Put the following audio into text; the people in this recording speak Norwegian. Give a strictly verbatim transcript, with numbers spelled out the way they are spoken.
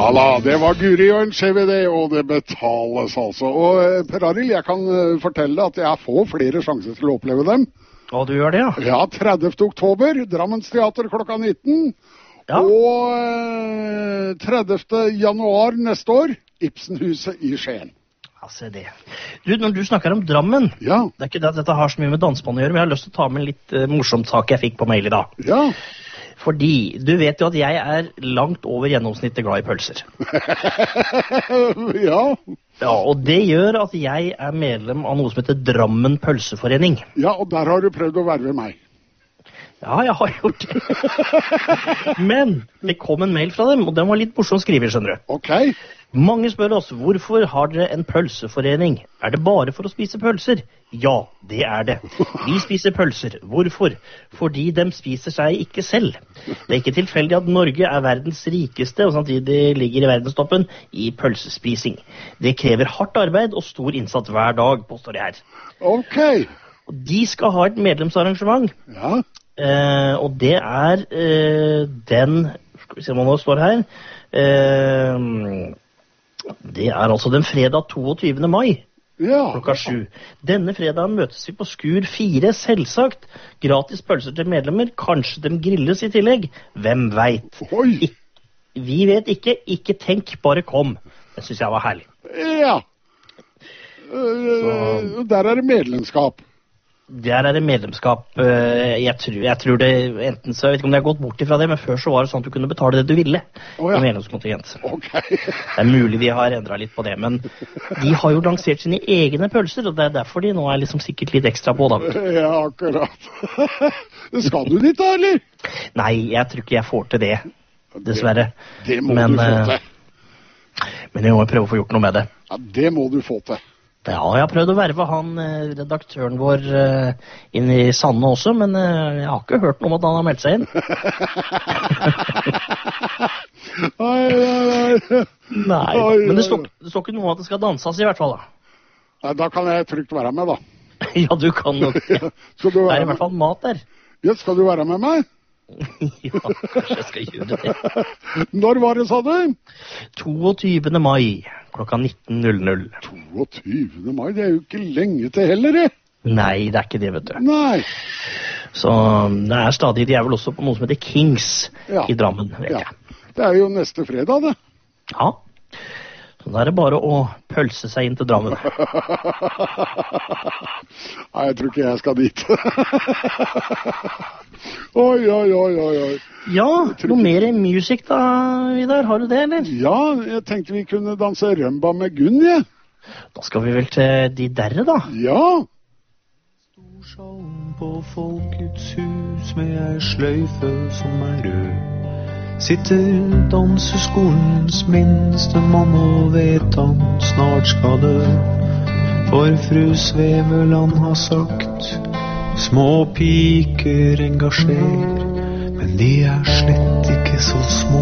Ja da, det var Guri og en skjev idé, og det betales altså. Og eh, Per Arild, jeg kan eh, fortelle at jeg får flere sjanser til å oppleve dem. Og du gjør det, ja? Ja, tredivte oktober, Drammens Teater klokka nitten. Ja. Og eh, tredivte januar neste år, Ibsenhuset i Skien. Ja, se det. Du, når du snakker om Drammen, ja. Det er ikke det at dette har så mye med dansbånd å gjøre, men jeg har lyst til å ta med en litt uh, morsomt sak jeg fikk på mail i dag. Ja. Fordi, du vet jo at jeg er langt over gjennomsnittet glad i pølser. Ja. Ja, og det gjør at jeg er medlem av noe som heter Drammen Pølseforening. Ja, og der har du prøvd å verve meg. Ja, jeg har gjort det. Men det kom en mail fra dem, og den var litt morsom skriver, skjønner du. Ok. Mange spør oss, hvorfor har dere en pølseforening? Er det bare for å spise pølser? Ja, det er det. Vi spiser pølser. Hvorfor? Fordi de spiser seg ikke selv. Det er ikke tilfeldig at Norge er verdens rikeste, og samtidig ligger i verdenstoppen i pølsespising. Det krever hardt arbeid og stor innsats hver dag, påstår jeg her. Ok. Og de skal ha et medlemsarrangement. Ja. Eh, og det er eh, den, skal vi se hva nå står her, eh, det er altså den fredag toogtyvende mai, ja. Klokka sju. Denne fredagen møtes vi på Skur fire, selvsagt. Gratis pølser til medlemmer, kanskje de grilles i tillegg. Hvem vet? Oi. Ik- vi vet ikke, ikke tenk, bare kom. Det synes jeg var herlig. Ja. Uh, der er det medlemskap. Der er det medlemskap. Jeg tror, jeg tror det, enten så, jeg vet ikke om det har gått bort ifra det, men før så var det sånn at du kunne betale det du ville. Oh, ja. I medlemskontingent. Okay. Det er mulig de har endret litt på det, men de har jo lansert sine egne pølser, og det er derfor de nå er liksom sikkert litt ekstra på da. Ja, akkurat. Skal du dit da, eller? Nei, jeg tror ikke jeg får til det, dessverre. Det, det må men, du få til. Men jeg må prøve å få gjort noe med det. Ja, det må du få til. Ja, jeg har prøvd å verve han, redaktøren vår, inn i Sande også, men jeg har ikke hørt noe om at han har meldt seg inn. Nei, nei, nei. Nei, men det står, det står ikke noe om at det skal danses i hvert fall da. Nei, da kan jeg trygt være med da. Ja, du kan nok. Ja. Det er i hvert fall mat der. Ja, skal du være med meg? Ja, kanskje jeg skal gjøre det. Når var det, sa du? toogtyvende mai, klokka nitten null null. toogtyvende mai, det er jo ikke lenge til heller, det. Nei, det er ikke det, vet du. Nei. Så det er stadig, de er vel også på noe som heter Kings ja. I Drammen, vet ja. Jeg. Det er jo neste fredag, det. Ja. Så da er det bare å pølse seg inn til Drammen. Nei, jeg tror ikke jeg skal dit. Oi, oi, oi, oi, oi. Ja, noe mer i musikk da, Vidar? Har du det, eller? Ja, jeg tenkte vi kunne danse rømba med Gunn, ja. Da skal vi vel til de derre, da? Ja. Storsjalm på Folkets hus med ei sløyfe som er rød. Sitter danseskolens minste mann og vet han snart skal dø. For fru Sveveland har sagt, små piker engasjer, men de er slett ikke så små.